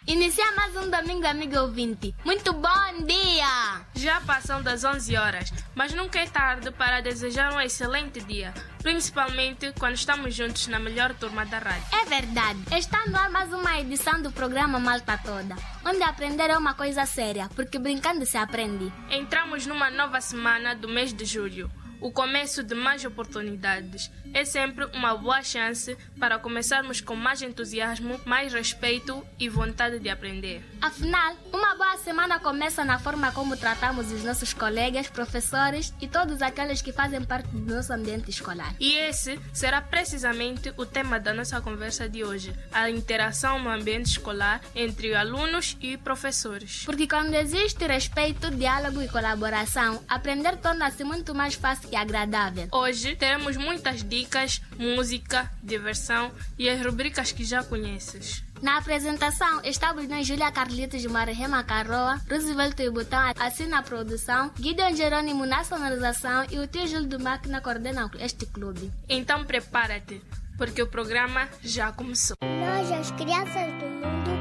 Inicia mais um domingo, amigo ouvinte. Muito bom dia! Já passam das 11 horas, mas nunca é tarde para desejar um excelente dia, principalmente quando estamos juntos na melhor turma da rádio. É verdade. Está no ar mais uma edição do programa Malta Toda, onde aprender é uma coisa séria, porque brincando se aprende. Entramos numa nova semana do mês de julho. O começo de mais oportunidades. É sempre uma boa chance para começarmos com mais entusiasmo, mais respeito e vontade de aprender. Afinal, uma boa semana começa na forma como tratamos os nossos colegas, professores e todos aqueles que fazem parte do nosso ambiente escolar. E esse será precisamente o tema da nossa conversa de hoje, a interação no ambiente escolar entre alunos e professores. Porque quando existe respeito, diálogo e colaboração, aprender torna-se muito mais fácil e agradável. Hoje teremos muitas dicas, música, diversão e as rubricas que já conheces. Na apresentação, estamos nós Júlia Carlitos de Marihema Carroa, Roosevelt e Botão assim na produção, Gideon Jerônimo na sonorização e o tio Júlio do Máquina coordenam este clube. Então prepara-te, porque o programa já começou. Nós, as crianças do mundo,